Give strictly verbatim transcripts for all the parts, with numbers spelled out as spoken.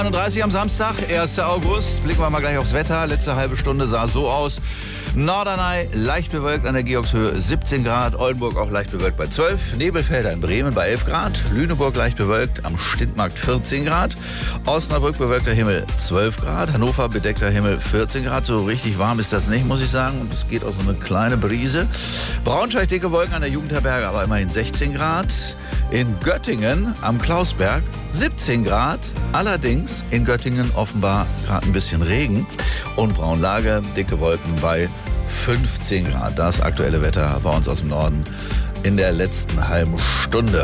einunddreißig am Samstag, erster August. Blicken wir mal gleich aufs Wetter. Letzte halbe Stunde sah so aus. Norderney leicht bewölkt an der Georgshöhe siebzehn Grad. Oldenburg auch leicht bewölkt bei zwölf. Nebelfelder in Bremen bei elf Grad. Lüneburg leicht bewölkt am Stintmarkt vierzehn Grad. Osnabrück bewölkter Himmel zwölf Grad. Hannover bedeckter Himmel vierzehn Grad. So richtig warm ist das nicht, muss ich sagen. Und es geht auch so eine kleine Brise. Braunschweig dicke Wolken an der Jugendherberge, aber immerhin sechzehn Grad. In Göttingen am Klausberg siebzehn Grad. Allerdings in Göttingen offenbar gerade ein bisschen Regen. Und Braunlage, dicke Wolken bei fünfzehn Grad. Das aktuelle Wetter bei uns aus dem Norden in der letzten halben Stunde.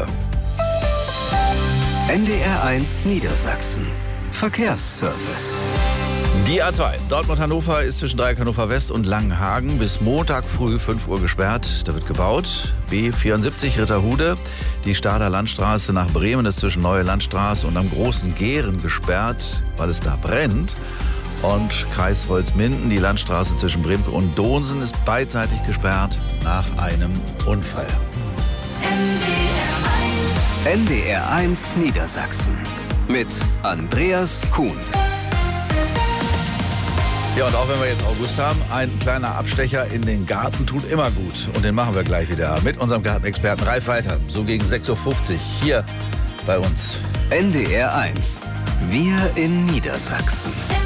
N D R eins Niedersachsen. Verkehrsservice. Die A zwei Dortmund-Hannover ist zwischen Dreieck Hannover West und Langenhagen bis Montag früh fünf Uhr gesperrt. Da wird gebaut. B vierundsiebzig Ritterhude. Die Stader Landstraße nach Bremen ist zwischen Neue Landstraße und am Großen Gehren gesperrt, weil es da brennt. Und Kreis Holzminden, die Landstraße zwischen Bremke und Donsen ist beidseitig gesperrt nach einem Unfall. N D R eins Niedersachsen mit Andreas Kuhn. Ja, und auch wenn wir jetzt August haben, ein kleiner Abstecher in den Garten tut immer gut. Und den machen wir gleich wieder mit unserem Gartenexperten Ralf Walter. So gegen sechs Uhr fünfzig hier bei uns. N D R eins. Wir in Niedersachsen.